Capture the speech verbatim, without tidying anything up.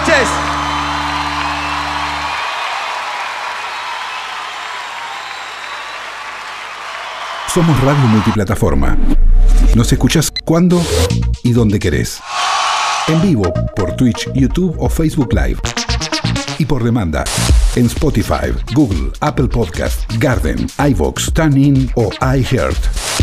noches. Somos Radio Multiplataforma. Nos escuchás cuando y donde querés. En vivo por Twitch, YouTube o Facebook Live. Y por demanda en Spotify, Google, Apple Podcast, Garden, iVoox, TuneIn o iHeart.